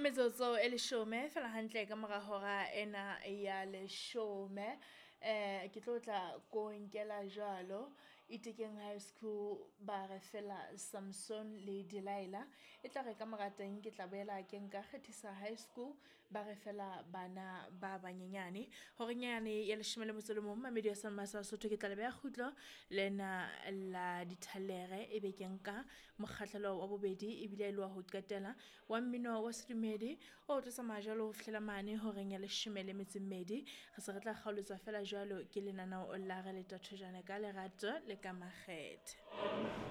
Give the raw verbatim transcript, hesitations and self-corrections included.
mezzozo e leshome fela hantle ka mora hora ena ya leshome. Eh ke tlo tla ko nkela jwalo Itekeng High School ba re fela Samson le Delilah. E tla re ka mora teng ke tla boela ke nka Kgethisa High School ba re fela bana ba banyenyane. Hore nyane ya leshome le motso le mong mamedi ya San Masasotho ke tla le beya khutlo lena la dithalere e be ke nka mokgahlelo wa bobedi e bile le wa ho qetela wa mmino wa sedumedi o tlosa majalo ho fihlela mane hore nya leshome le metso mmedi re se re tla kgaoletswa fela jwalo ke lenaneo la re le tathojana ka lerato le ka makgethe.